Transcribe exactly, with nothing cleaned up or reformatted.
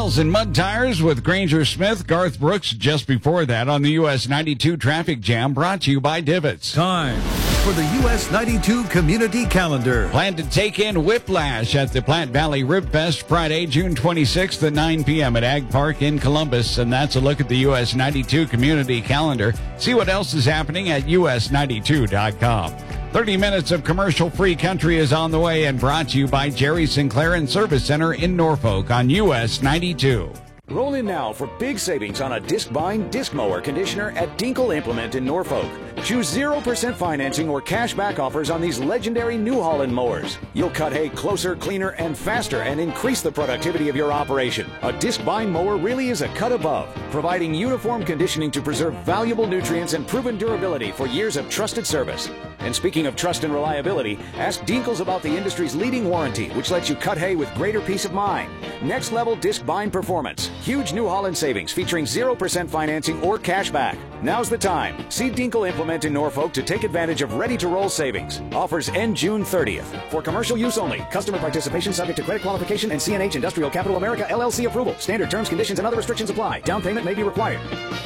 Miles and Mud Tires with Granger Smith, Garth Brooks just before that on the U S ninety-two Traffic Jam, brought to you by Divots. Time for the U S ninety-two Community Calendar. Plan to take in Whiplash at the Platte Valley Rib Fest Friday, June twenty-sixth at nine p.m. at Ag Park in Columbus. And that's a look at the U S ninety-two Community Calendar. See what else is happening at U S ninety-two dot com. thirty minutes of commercial-free country is on the way and brought to you by Jerry Sinclair and Service Center in Norfolk on U S ninety-two. Roll in now for big savings on a disc-bind disc mower conditioner at Dinkle Implement in Norfolk. Choose zero percent financing or cash back offers on these legendary New Holland mowers. You'll cut hay closer, cleaner, and faster and increase the productivity of your operation. A disc-bind mower really is a cut above, providing uniform conditioning to preserve valuable nutrients and proven durability for years of trusted service. And speaking of trust and reliability, ask Dinkles about the industry's leading warranty, which lets you cut hay with greater peace of mind. Next level disc bind performance. Huge New Holland savings featuring zero percent financing or cash back. Now's the time. See Dinkle Implement in Norfolk to take advantage of ready-to-roll savings. Offers end June thirtieth. For commercial use only. Customer participation subject to credit qualification and C N H Industrial Capital America L L C approval. Standard terms, conditions, and other restrictions apply. Down payment may be required.